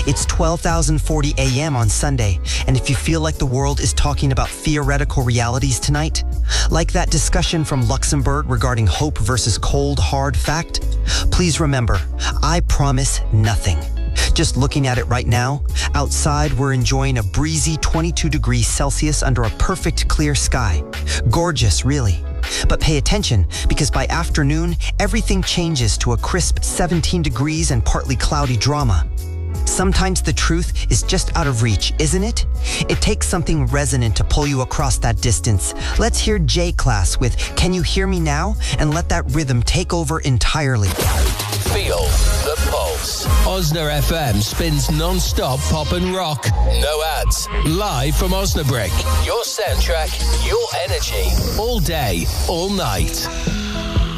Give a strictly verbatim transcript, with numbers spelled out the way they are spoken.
It's twelve thousand forty A M on Sunday, and if you feel like the world is talking about theoretical realities tonight, like that discussion from Luxembourg regarding hope versus cold, hard fact, please remember, I promise nothing. Just looking at it right now, outside we're enjoying a breezy twenty-two degrees Celsius under a perfect clear sky. Gorgeous, really. But pay attention, because by afternoon, everything changes to a crisp seventeen degrees and partly cloudy drama. Sometimes the truth is just out of reach, isn't it? It takes something resonant to pull you across that distance. Let's hear J-Class with Can You Hear Me Now? And let that rhythm take over entirely. Feel the pulse. Osna F M spins non-stop pop and rock. No ads. Live from Osnabrück. Your soundtrack, your energy. All day, all night.